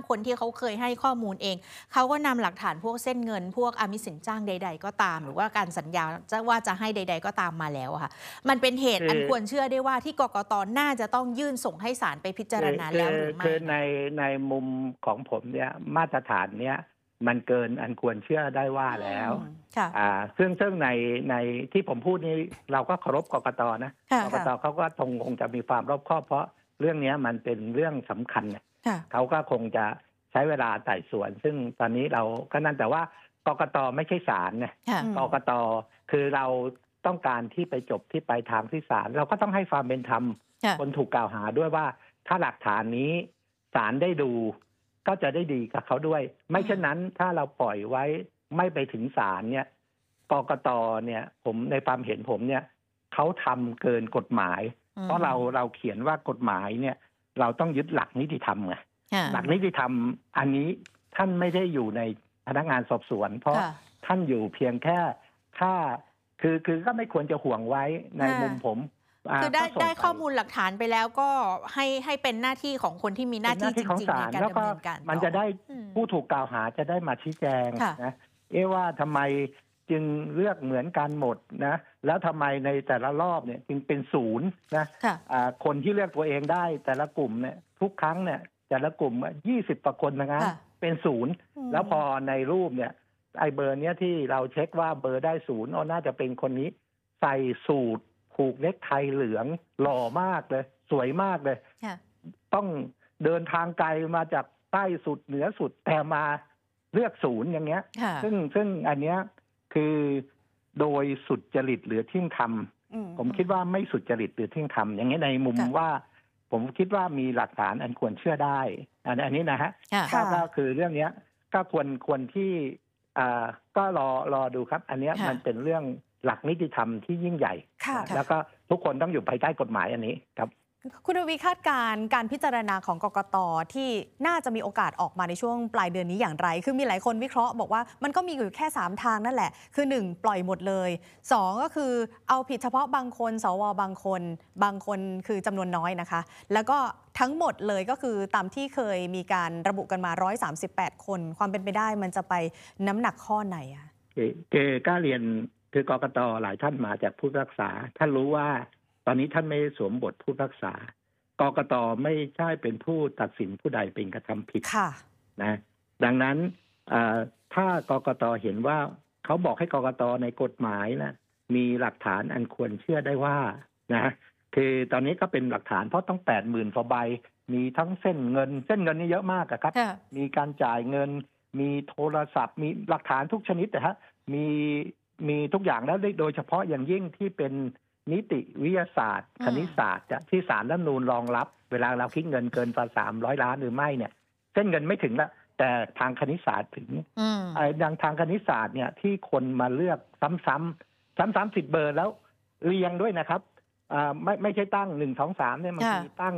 คนที่เขาเคยให้ข้อมูลเองเขาก็นำหลักฐานพวกเส้นเงินพวกอามิสสินจ้างใดๆก็ตามหรือว่าการสัญญาว่าจะให้ใดๆก็ตามมาแล้วค่ะมันเป็นเหตุอันควรเชื่อได้ว่าที่กกต.น่าจะต้องยื่นส่งให้ศาลไปพิจารณาแล้วหรือไม่คือในมุมของผมเนี่ยมาตรฐานเนี่ยมันเกินอันควรเชื่อได้ว่าแล้วซึ่งในที่ผมพูดนี้เราก็เคารพกกต.นะกกต.เขาก็คงจะมีความรอบคอบเพราะเรื่องนี้มันเป็นเรื่องสำคัญเนี่ยเขาก็คงจะใช้เวลาไต่สวนซึ่งตอนนี้เราก็นั่นแต่ว่ากกต.ไม่ใช่ศาลเนี่ยกกต.คือเราต้องการที่ไปจบที่ปลายทางที่ศาลเราก็ต้องให้ความเป็นธรรมคนถูกกล่าวหาด้วยว่าถ้าหลักฐานนี้ศาลได้ดูก็จะได้ดีกับเขาด้วยไม่เช่นนั้นถ้าเราปล่อยไว้ไม่ไปถึงศาลเนี่ยกกต.เนี่ยผมในความเห็นผมเนี่ยเขาทำเกินกฎหมายเพราะเราเขียนว่ากฎหมายเนี่ยเราต้องยึดหลักนิติธรรมไงหลักนิติธรรมอันนี้ท่านไม่ได้อยู่ในพนักงานสอบสวนเพราะท่านอยู่เพียงแค่ค่าคือก็ไม่ควรจะห่วงไว้ในมุมผมคือได้ข้อมูลหลักฐานไปแล้วก็ให้เป็นหน้าที่ของคนที่มีหน้าที่จริงๆในการดำเนินการมันจะได้ผู้ถูกกล่าวหาจะได้มาชี้แจงนะว่าทำไมจึงเลือกเหมือนกันหมดนะแล้วทำไมในแต่ละรอบเนี่ยจึงเป็นศูนย์นะคนที่เลือกตัวเองได้แต่ละกลุ่มเนี่ยทุกครั้งเนี่ยแต่ละกลุ่ม20 กว่าคนนะเป็นศูนย์แล้วพอในรูปเนี่ยไอ้เบอร์เนี้ยที่เราเช็คว่าเบอร์ได้ศูนย์น่าจะเป็นคนนี้ใส่สูทผูกเน็กไทเหลืองหล่อมากเลยสวยมากเลยต้องเดินทางไกลมาจากใต้สุดเหนือสุดแต่มาเลือกศูนย์อย่างเงี้ยซึ่งอันเนี้ยคือโดยสุจริตหรือเที่ยงธรรมผมคิดว่าไม่สุจริตหรือเที่ยงธรรมอย่างเงี้ยในมุมว่าผมคิดว่ามีหลักฐานอันควรเชื่อได้อันนี้นะฮะก็คือเรื่องเนี้ยก็ควรที่ก็รอดูครับอันเนี้ยมันเป็นเรื่องหลักนิติธรรมที่ยิ่งใหญ่แล้วก็ทุกคนต้องอยู่ภายใต้กฎหมายอันนี้ครับคุณทวีคาดการพิจารณาของกกต.ที่น่าจะมีโอกาสออกมาในช่วงปลายเดือนนี้อย่างไรคือมีหลายคนวิเคราะห์บอกว่ามันก็มีอยู่แค่3ทางนั่นแหละคือ1ปล่อยหมดเลย2ก็คือเอาผิดเฉพาะบางคนสวบางคนคือจำนวนน้อยนะคะแล้วก็ทั้งหมดเลยก็คือตามที่เคยมีการระบุกันมา138คนความเป็นไปได้มันจะไปน้ำหนักข้อไหนอะก็เรียนคือกกต.หลายท่านมาจากผู้พิพากษาท่านรู้ว่าตอนนี้ท่านไม่สวมบทผู้พิพากษากกต.ไม่ใช่เป็นผู้ตัดสินผู้ใดเป็นกระทำผิดนะดังนั้นถ้ากกต.เห็นว่าเขาบอกให้กกต.ในกฎหมายนะมีหลักฐานอันควรเชื่อได้ว่านะคือตอนนี้ก็เป็นหลักฐานเพราะต้อง 80,000 กว่าใบมีทั้งเส้นเงินนี่เยอะมากครับมีการจ่ายเงินมีโทรศัพท์มีหลักฐานทุกชนิดนะฮะมีทุกอย่างแล้วโดยเฉพาะอย่างยิ่งที่เป็นนิติวิทยาศาสตร์คณิตศาสตร์ที่ศาลรัฐธรรมนูญรองรับเวลาเราคิดเงินเกิน300 ล้านหรือไม่เนี่ยเส้นเงินไม่ถึงละแต่ทางคณิตศาสตร์ถึงดังทางคณิตศาสตร์เนี่ยที่คนมาเลือกซ้ำ10 เบอร์แล้วเรียงด้วยนะครับไม่ใช่ตั้ง1 2 3เนี่ยมันมีตั้ง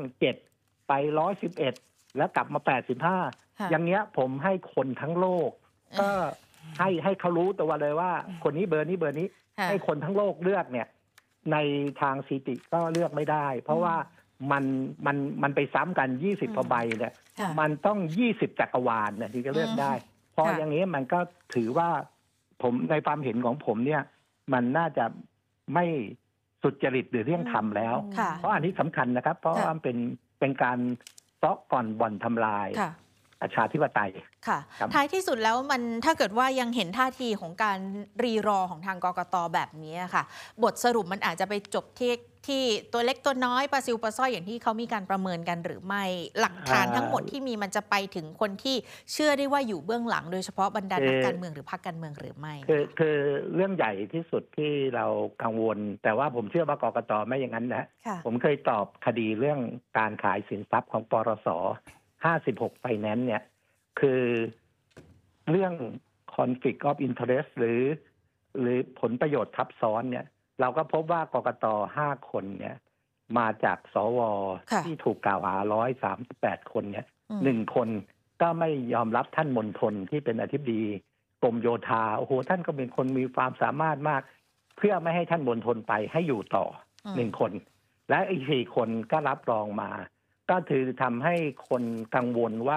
7ไป111แล้วกลับมา85อย่างเงี้ยผมให้คนทั้งโลกก็ให้เขารู้ตัวเลยว่าคนนี้เบอร์นี้ให้คนทั้งโลกเลือกเนี่ยในทางสถิติก็เลือกไม่ได้เพราะว่ามันไปซ้ำกัน20 กว่าใบเนี่ยมันต้อง20 จักรวาลเนี่ยที่จะเลือกได้พออย่างนี้มันก็ถือว่าผมในความเห็นของผมเนี่ยมันน่าจะไม่สุจริตหรือเที่ยงธรรมแล้วเพราะอันนี้สำคัญนะครับเพราะว่าเป็นการเซาะก่อนบ่อนทำลายประชาธิปไตยค่ะท้ายที่สุดแล้วมันถ้าเกิดว่ายังเห็นท่าทีของการรีรอของทางกกต.แบบนี้ค่ะบทสรุปมันอาจจะไปจบที่ตัวเล็กตัวน้อยปลาซิวปลาสร้อยอย่างที่เขามีการประเมินกันหรือไม่หลักฐานทั้งหมดที่มีมันจะไปถึงคนที่เชื่อได้ว่าอยู่เบื้องหลังโดยเฉพาะบรรดานักการเมืองหรือพรรคการเมืองหรือไม่คือเรื่องใหญ่ที่สุดที่เรากังวลแต่ว่าผมเชื่อว่ากกต.ไม่อย่างนั้นนะผมเคยตอบคดีเรื่องการขายสินทรัพย์ของปรส56 ไฟแนนซ์เนี่ยคือเรื่อง conflict of interest หรือผลประโยชน์ทับซ้อนเนี่ยเราก็พบว่ากกต. 5 คนเนี่ยมาจากสว.ที่ถูกกล่าวหา138 คนเนี่ย1 คนก็ไม่ยอมรับท่านมณฑลที่เป็นอธิบดีกรมโยธาโอ้โหท่านก็เป็นคนมีความสามารถมากเพื่อไม่ให้ท่านมณฑลไปให้อยู่ต่อ1 คนและอีก4 คนก็รับรองมาก็คือทำให้คนกังวลว่า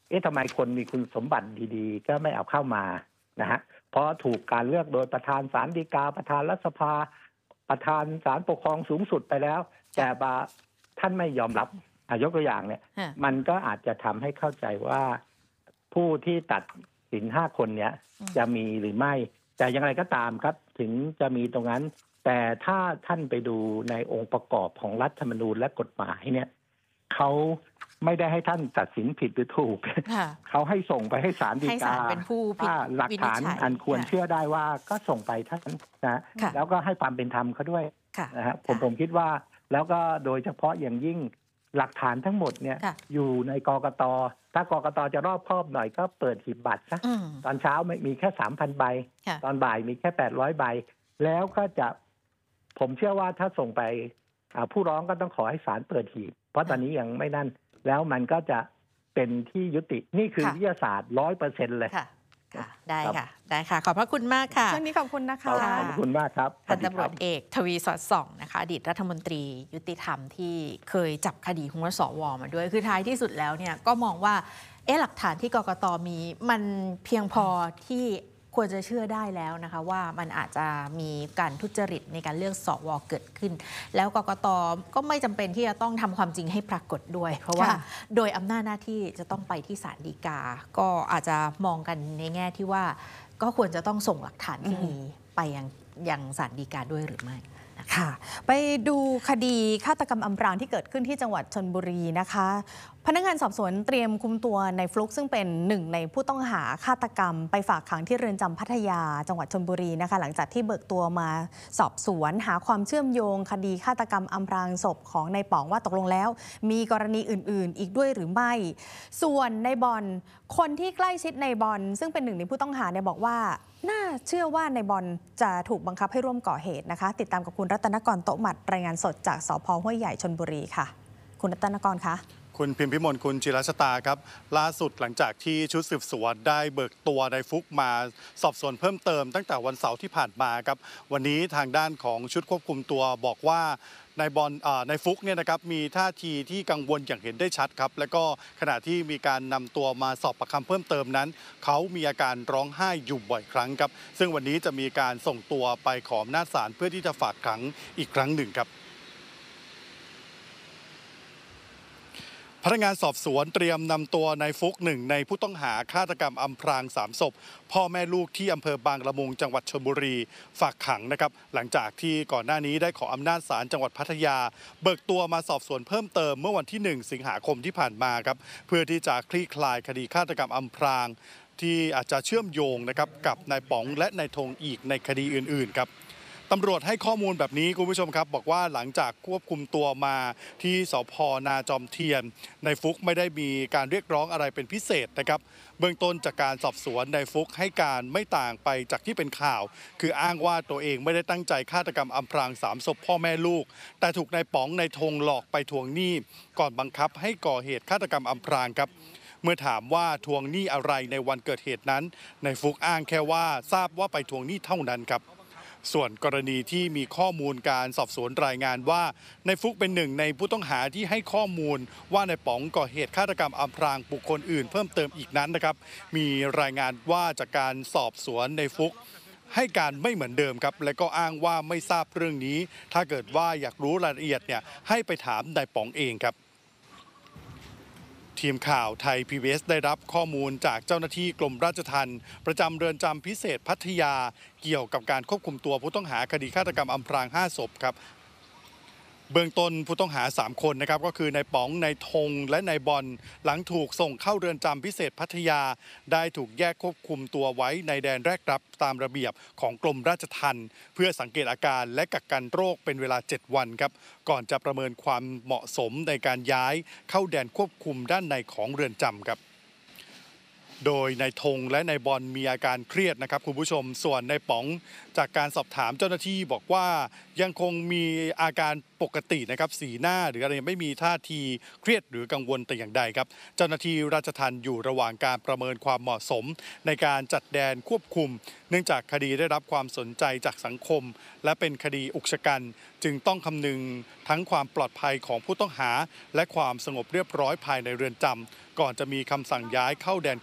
ทำไมคนมีคุณสมบัติดีๆก็ไม่เอาเข้ามานะฮะเพราะถูกการเลือกโดยประธานศาลฎีกาประธานรัฐสภาประธานศาลปกครองสูงสุดไปแล้วแต่ท่านไม่ยอมรับยกตัวอย่างเนี่ยมันก็อาจจะทำให้เข้าใจว่าผู้ที่ตัดสิน5 คนเนี่ยจะมีหรือไม่แต่อย่างไรก็ตามครับถึงจะมีตรงนั้นแต่ถ้าท่านไปดูในองค์ประกอบของรัฐธรรมนูญและกฎหมายเนี่ยเขาไม่ได้ให้ท่านตัดสินผิดหรือถูกเขาให้ส่งไปให้ศาลฎีกาเป็นผู้พิจารณาหลักฐานอันควรเชื่อได้ว่าก็ส่งไปท่านนะแล้วก็ให้ความเป็นธรรมเขาด้วยนะฮะผมคิดว่าแล้วก็โดยเฉพาะอย่างยิ่งหลักฐานทั้งหมดเนี่ยอยู่ในกกต.ถ้ากกต.จะรอบคอบหน่อยก็เปิดหีบบัตรซะตอนเช้ามีแค่ 3,000 ใบตอนบ่ายมีแค่800 ใบแล้วก็จะผมเชื่อว่าถ้าส่งไปผู้ร้องก็ต้องขอให้ศาลเปิดหีบเพราะตอนนี้ยังไม่นั่นแล้วมันก็จะเป็นที่ยุตินี่คือวิทยาศาสตร์ 100% เลยได้ค่ะขอบพระคุณมากค่ะช่วงนี้ขอบคุณนะคะขอบคุณมากครับพันตำรวจเอกทวีสอดส่องนะคะอดีตรัฐมนตรียุติธรรมที่เคยจับคดีของสว.มาด้วยคือท้ายที่สุดแล้วเนี่ยก็มองว่าหลักฐานที่กกต.มีมันเพียงพอที่ควรจะเชื่อได้แล้วนะคะว่ามันอาจจะมีการทุจริตในการเลือกสว.เกิดขึ้นแล้วกกต.ก็ไม่จำเป็นที่จะต้องทำความจริงให้ปรากฏด้วยเพราะว่าโดยอำนาจหน้าที่จะต้องไปที่ศาลฎีกาก็อาจจะมองกันในแง่ที่ว่าก็ควรจะต้องส่งหลักฐานที่มีไปยังศาลฎีกาด้วยหรือไม่ค่ะไปดูคดีฆาตกรรมอำพรางที่เกิดขึ้นที่จังหวัดชลบุรีนะคะพนักงานสอบสวนเตรียมคุมตัวในฟลุกซึ่งเป็นหนึ่งในผู้ต้องหาฆาตกรรมไปฝากขังที่เรือนจำพัทยาจังหวัดชลบุรีนะคะหลังจากที่เบิกตัวมาสอบสวนหาความเชื่อมโยงคดีฆาตกรรมอำพรางศพของนายป๋องว่าตกลงแล้วมีกรณีอื่นๆอีกด้วยหรือไม่ส่วนในบอลคนที่ใกล้ชิดในบอลซึ่งเป็นหนึ่งในผู้ต้องหาเนี่ยบอกว่าน่าเชื่อว่าในบอลจะถูกบังคับให้ร่วมก่อเหตุนะคะติดตามกับคุณรัตนกรโต๊ะหมัดรายงานสดจากสภ.ห้วยใหญ่ชลบุรีค่ะคุณรัตนกรคะคุณพิมพิมลคุณจิรชตาครับล่าสุดหลังจากที่ชุดสืบสวนได้เบิกตัวนายฟุกมาสอบสวนเพิ่มเติมตั้งแต่วันเสาร์ที่ผ่านมาครับวันนี้ทางด้านของชุดควบคุมตัวบอกว่านายฟุกเนี่ยนะครับมีท่าทีที่กังวลอย่างเห็นได้ชัดครับแล้วก็ขณะที่มีการนำตัวมาสอบปากคำเพิ่มเติมนั้นเขามีอาการร้องไห้อยู่บ่อยครั้งครับซึ่งวันนี้จะมีการส่งตัวไปขออำนาจศาลเพื่อที่จะฝากขังอีกครั้งหนึ่งครับพนักงานสอบสวนเตรียมนำตัวนายฟุกหนึ่งในผู้ต้องหาฆาตกรรมอำพราง3 ศพพ่อแม่ลูกที่อำเภอบางละมุงจังหวัดชลบุรีฝากขังนะครับหลังจากที่ก่อนหน้านี้ได้ขออำนาจศาลจังหวัดพัทยาเบิกตัวมาสอบสวนเพิ่มเติมเมื่อวันที่1 สิงหาคมที่ผ่านมาครับเพื่อที่จะคลี่คลายคดีฆาตกรรมอำพรางที่อาจจะเชื่อมโยงนะครับกับนายป๋องและนายธงอีกในคดีอื่นๆครับตำรวจให้ข้อมูลแบบนี้คุณผู้ชมครับบอกว่าหลังจากควบคุมตัวมาที่สภ.นาจอมเทียนนายฟุกไม่ได้มีการเรียกร้องอะไรเป็นพิเศษนะครับเบื้องต้นจากการสอบสวนนายฟุกให้การไม่ต่างไปจากที่เป็นข่าวคืออ้างว่าตัวเองไม่ได้ตั้งใจฆาตกรรมอำพราง3 ศพพ่อแม่ลูกแต่ถูกนายป๋องนายธงหลอกไปทวงหนี้ก่อนบังคับให้ก่อเหตุฆาตกรรมอำพรางครับเมื่อถามว่าทวงหนี้อะไรในวันเกิดเหตุนั้นนายฟุกอ้างแค่ว่าทราบว่าไปทวงหนี้เท่านั้นครับส่วนกรณีที่มีข้อมูลการสอบสวนรายงานว่านายฟุกเป็นหนึ่งในผู้ต้องหาที่ให้ข้อมูลว่านายป๋องก่อเหตุฆาตกรรมอำพรางบุคคลอื่นเพิ่มเติมอีกนั้นนะครับมีรายงานว่าจากการสอบสวนนายฟุกให้การไม่เหมือนเดิมครับและก็อ้างว่าไม่ทราบเรื่องนี้ถ้าเกิดว่าอยากรู้รายละเอียดเนี่ยให้ไปถามนายป๋องเองครับทีมข่าวไทย PBS ได้รับข้อมูลจากเจ้าหน้าที่กรมราชทัณฑ์ประจำเรือนจำพิเศษพัทยาเกี่ยวกับการควบคุมตัวผู้ต้องหาคดีฆาตกรรมอำพราง5 ศพครับเบื้องต้นผู้ต้องหา3 คนนะครับก็คือนายป๋องนายธงและนายบอลหลังถูกส่งเข้าเรือนจำพิเศษพัทยาได้ถูกแยกควบคุมตัวไว้ในแดนแรกรับตามระเบียบของกรมราชทัณฑ์เพื่อสังเกตอาการและกักกันโรคเป็นเวลา7 วันครับก่อนจะประเมินความเหมาะสมในการย้ายเข้าแดนควบคุมด้านในของเรือนจำครับโดยนายธงและนายบอลมีอาการเครียดนะครับคุณผู้ชมส่วนนายป๋องจากการสอบถามเจ้าหน้าที่บอกว่ายังคงมีอาการปกตินะครับสีหน้าหรืออะไรไม่มีท่าทีเครียดหรือกังวลแต่อย่างใดครับเจ้าหน้าที่ราชทัณฑ์อยู่ระหว่างการประเมินความเหมาะสมในการจัดแดนควบคุมเนื่องจากคดีได้รับความสนใจจากสังคมและเป็นคดีอุกชะกันจึงต้องคำนึงทั้งความปลอดภัยของผู้ต้องหาและความสงบเรียบร้อยภายในเรือนจำก่อนจะมีคำสั่งย้ายเข้าแดน